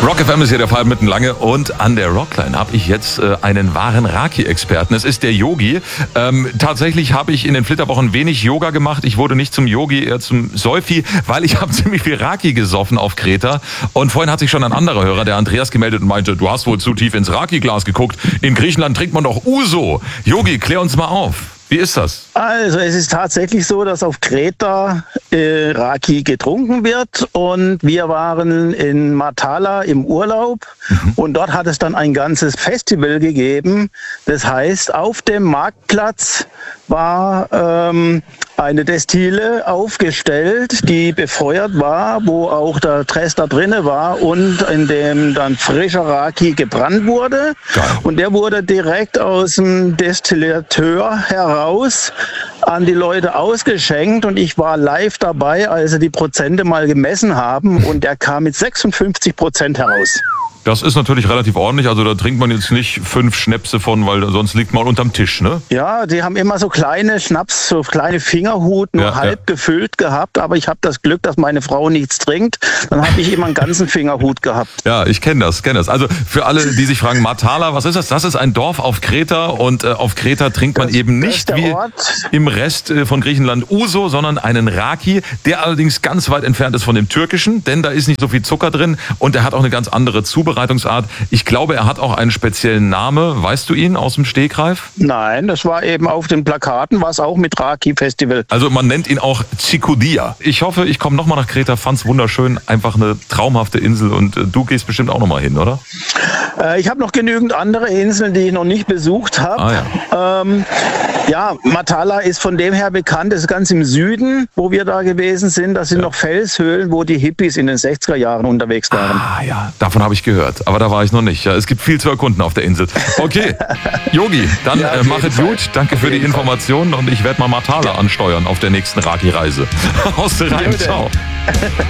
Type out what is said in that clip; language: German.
Rock FM ist hier der Fall mitten lange und an der Rockline habe ich jetzt einen wahren Raki-Experten. Es ist der Yogi. Tatsächlich habe ich in den Flitterwochen wenig Yoga gemacht. Ich wurde nicht zum Yogi, eher zum Säufi, weil ich habe ziemlich viel Raki gesoffen auf Kreta. Und vorhin hat sich schon ein anderer Hörer, der Andreas, gemeldet und meinte, du hast wohl zu tief ins Raki-Glas geguckt. In Griechenland trinkt man doch Uso. Yogi, klär uns mal auf. Wie ist das? Also es ist tatsächlich so, dass auf Kreta Raki getrunken wird und wir waren in Matala im Urlaub und dort hat es dann ein ganzes Festival gegeben. Das heißt, auf dem Marktplatz war eine Destille aufgestellt, die befeuert war, wo auch der Trester drinne war und in dem dann frischer Raki gebrannt wurde. Geil. Und der wurde direkt aus dem Destillateur heraus an die Leute ausgeschenkt und ich war live dabei, als sie die Prozente mal gemessen haben und der kam mit 56% heraus. Das ist natürlich relativ ordentlich, also da trinkt man jetzt nicht 5 Schnäpse von, weil sonst liegt man unterm Tisch, ne? Ja, die haben immer so kleine Schnaps, so kleine Fingerhut, nur halb gefüllt gehabt, aber ich habe das Glück, dass meine Frau nichts trinkt, dann habe ich immer einen ganzen Fingerhut gehabt. Ja, ich kenne das. Also für alle, die sich fragen, Matala, was ist das? Das ist ein Dorf auf Kreta und auf Kreta trinkt man eben nicht wie im Rest von Griechenland Uso, sondern einen Raki, der allerdings ganz weit entfernt ist von dem türkischen, denn da ist nicht so viel Zucker drin und er hat auch eine ganz andere Zubereitungsart. Ich glaube, er hat auch einen speziellen Namen. Weißt du ihn aus dem Stegreif? Nein, das war eben auf den Plakaten, war es auch mit Raki-Festival. Also man nennt ihn auch Tsikudia. Ich hoffe, ich komme nochmal nach Kreta, fand's wunderschön, einfach eine traumhafte Insel und du gehst bestimmt auch nochmal hin, oder? Ich habe noch genügend andere Inseln, die ich noch nicht besucht habe. Matala ist von dem her bekannt, das ist ganz im Süden, wo wir da gewesen sind. Das sind noch Felshöhlen, wo die Hippies in den 60er Jahren unterwegs waren. Ah ja, davon habe ich gehört, aber da war ich noch nicht. Ja, es gibt viel zu erkunden auf der Insel. Okay, Yogi, dann mach es gut. Danke für die Informationen und ich werde mal Matala ansteuern auf der nächsten Raki-Reise. Aus der Rhein, ciao.